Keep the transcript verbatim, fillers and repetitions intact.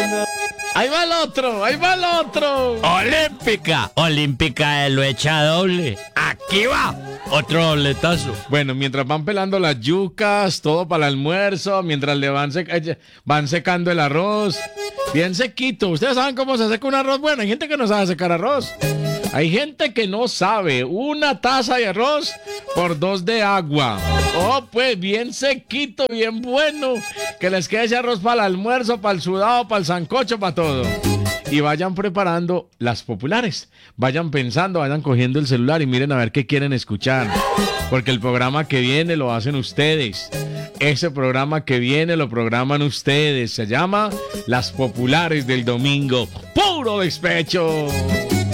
Ahí va el otro, ahí va el otro. Olímpica, olímpica de lo echa doble. Aquí va, otro dobletazo. Bueno, mientras van pelando las yucas, todo para el almuerzo, mientras le van, sec- van secando el arroz, bien sequito. Ustedes saben cómo se seca un arroz. Bueno, hay gente que no sabe secar arroz. Hay gente que no sabe. Una taza de arroz por dos de agua. Oh, pues bien sequito, bien bueno. Que les quede ese arroz para el almuerzo, para el sudado, para el sancocho, para todo. Y vayan preparando las populares. Vayan pensando, vayan cogiendo el celular y miren a ver qué quieren escuchar. Porque el programa que viene lo hacen ustedes. Ese programa que viene lo programan ustedes. Se llama Las Populares del Domingo. ¡Puro despecho!